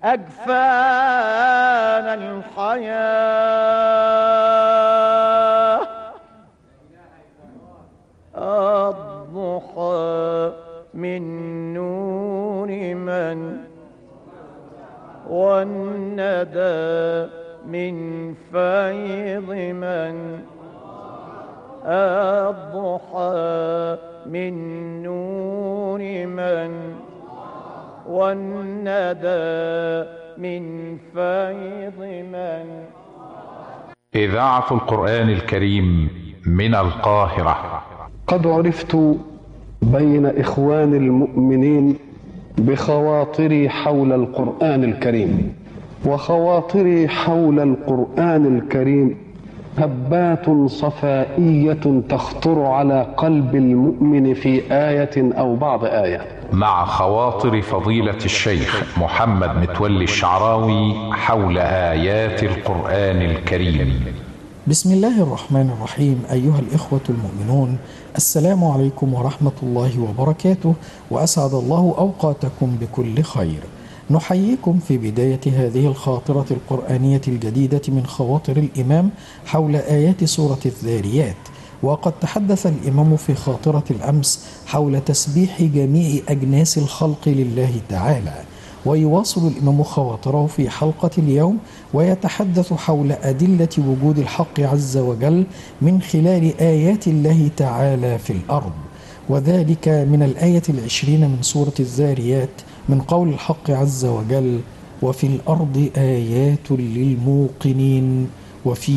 أجفان الحياة الضحى من نور من والندى من فيض من الضحى من نور من والندى من فيض من. إذاعة القرآن الكريم من القاهرة. قد عرفت بين إخوان المؤمنين بخواطري حول القرآن الكريم، وخواطري حول القرآن الكريم هبات صفائية تخطر على قلب المؤمن في آية أو بعض آية. مع خواطر فضيلة الشيخ محمد متولي الشعراوي حول آيات القرآن الكريم. بسم الله الرحمن الرحيم. أيها الإخوة المؤمنون، السلام عليكم ورحمة الله وبركاته، وأسعد الله أوقاتكم بكل خير. نحييكم في بداية هذه الخاطرة القرآنية الجديدة من خواطر الإمام حول آيات سورة الذاريات. وقد تحدث الإمام في خاطرة الأمس حول تسبيح جميع أجناس الخلق لله تعالى، ويواصل الإمام خواطره في حلقة اليوم ويتحدث حول أدلة وجود الحق عز وجل من خلال آيات الله تعالى في الأرض، وذلك من الآية 20 من سورة الذاريات من قول الحق عز وجل: وفي الأرض آيات للموقنين وفي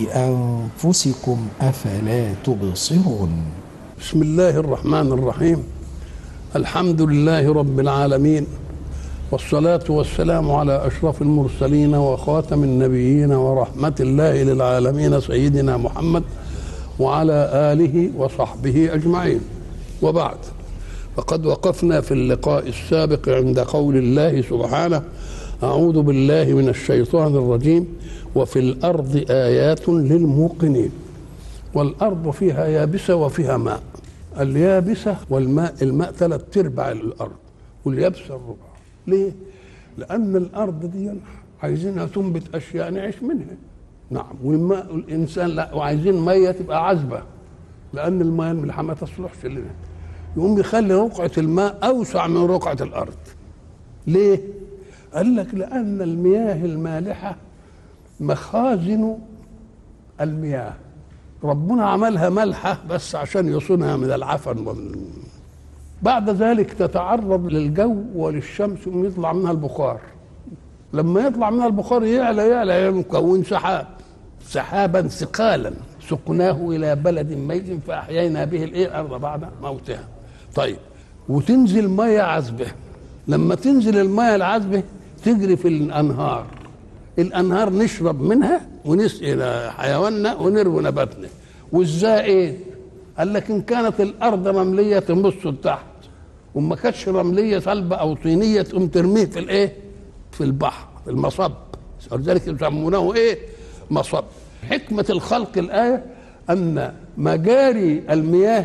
أنفسكم أفلا تبصرون. بسم الله الرحمن الرحيم. الحمد لله رب العالمين، والصلاة والسلام على أشرف المرسلين وخاتم النبيين ورحمة الله للعالمين سيدنا محمد وعلى آله وصحبه أجمعين، وبعد. فقد وقفنا في اللقاء السابق عند قول الله سبحانه: أعوذ بالله من الشيطان الرجيم، وفي الأرض آيات للموقنين. والأرض فيها يابسة وفيها ماء. اليابسة والماء، الماء 3/4 الأرض واليابسة الربع. ليه؟ لأن الأرض دي عايزينها تنبت أشياء نعيش منها. نعم. والماء الإنسان لا، وعايزين مية تبقى عذبة، لأن الماء الملحة ما تصلحش لنا. يقوم يخلي رقعة الماء أوسع من رقعة الأرض. ليه؟ قال لك لأن المياه المالحة مخازن المياه، ربنا عملها ملحة بس عشان يصونها من العفن بعد ذلك تتعرض للجو وللشمس ويطلع منها البخار. لما يطلع منها البخار يعلى يكون سحابا ثقالا سقناه إلى بلد ميت فأحيينا به الأرض بعد موتها. طيب، وتنزل مياه عذبة. لما تنزل المياه العذبة تجري في الأنهار. الأنهار نشرب منها ونسقي حيواننا ونروي نباتنا. وإزاي إيه؟ قال لك إن كانت الأرض رملية تنبص لتحت، وما كانتش رملية صلبة أو طينية تقوم ترميه في الإيه؟ في البحر، في المصب. ولذلك يسمونه إيه؟ مصب. حكمة الخلق الآية أن مجاري المياه